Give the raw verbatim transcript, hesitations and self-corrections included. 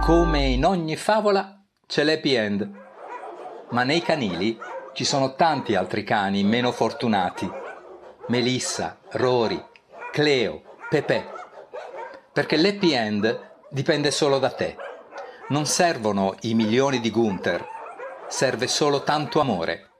Come in ogni favola c'è l'happy end, ma nei canili ci sono tanti altri cani meno fortunati. Melissa, Rory, Cleo, Pepe. Perché l'happy end dipende solo da te. Non servono i milioni di Gunther, serve solo tanto amore.